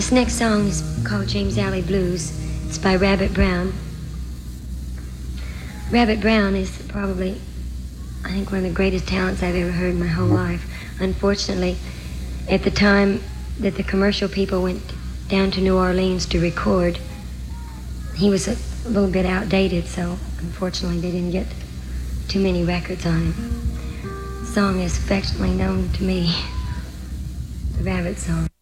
This next song is called James Alley Blues. It's by Rabbit Brown. Rabbit Brown is probably, I think, one of the greatest talents I've ever heard in my whole life. Unfortunately, at the time that the commercial people went down to New Orleans to record, he was a little bit outdated, so unfortunately they didn't get too many records on him. The song is affectionately known to me, the Rabbit Song.